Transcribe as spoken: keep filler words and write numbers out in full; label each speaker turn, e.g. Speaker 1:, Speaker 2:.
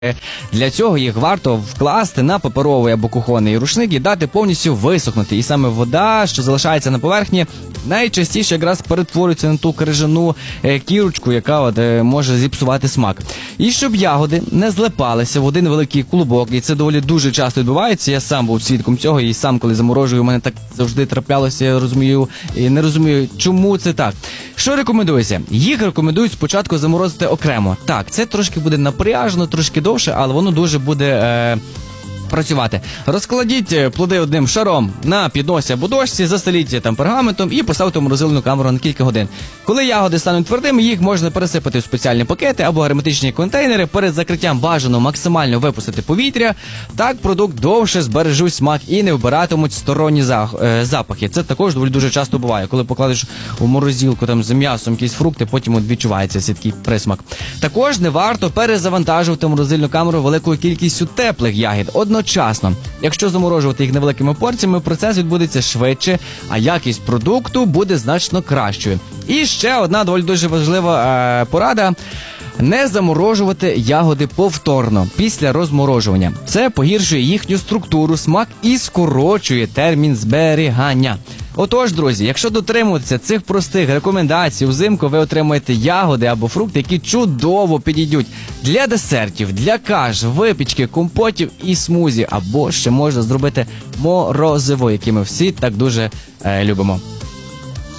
Speaker 1: Для цього їх варто вкласти на паперовий або кухонний рушник і дати повністю висохнути. І саме вода, що залишається на поверхні, найчастіше якраз перетворюється на ту крижану кірочку, яка от, може зіпсувати смак. І щоб ягоди не злипалися в один великий клубок, і це доволі дуже часто відбувається, я сам був свідком цього, і сам, коли заморожую, у мене так завжди траплялося, я розумію, і не розумію, чому це так. Що рекомендується? Їх рекомендують спочатку заморозити окремо. Так, це трошки буде напряжно, трошки довше, але воно дуже буде е, працювати. Розкладіть плоди одним шаром на підносі або дошці, застеліть там пергаментом і поставте в морозильну камеру на кілька годин. Коли ягоди стануть твердими, їх можна пересипати в спеціальні пакети або герметичні контейнери. Перед закриттям бажано максимально випустити повітря. Так продукт довше збережуть смак і не вбиратимуть сторонні запахи. Це також доволі дуже часто буває. Коли покладеш у морозилку там з м'ясом якісь фрукти, потім от відчувається цей такий присмак. Також не варто перезавантажувати морозильну камеру великою кількістю теплих ягід одночасно. Якщо заморожувати їх невеликими порціями, процес відбудеться швидше, а якість продукту буде значно кращою. І ще одна доволі дуже важлива е, порада. Не заморожувати ягоди повторно після розморожування. Це погіршує їхню структуру, смак і скорочує термін зберігання. Отож, друзі, якщо дотримуватися цих простих рекомендацій, взимку ви отримаєте ягоди або фрукти, які чудово підійдуть для десертів, для каш, випічки, компотів і смузі, або ще можна зробити морозиво, яке ми всі так дуже е, любимо.